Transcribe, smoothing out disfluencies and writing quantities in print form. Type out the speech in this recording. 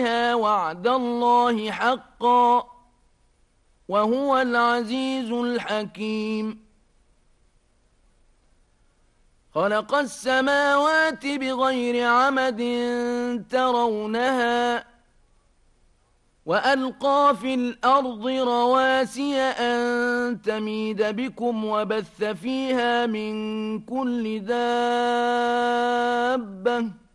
عليها وعد الله حقا وهو العزيز الحكيم. خلق السماوات بغير عمد ترونها وألقى في الأرض رواسي أن تميد بكم وبث فيها من كل دابة